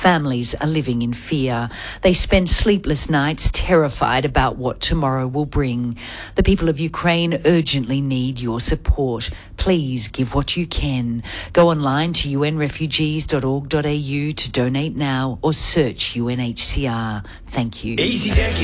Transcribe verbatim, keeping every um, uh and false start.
Families are living in fear. They spend sleepless nights terrified about what tomorrow will bring. The people of Ukraine urgently need your support. Please give what you can. Go online to u n refugees dot org dot a u to donate now or search U N H C R. Thank you. Easy Decky.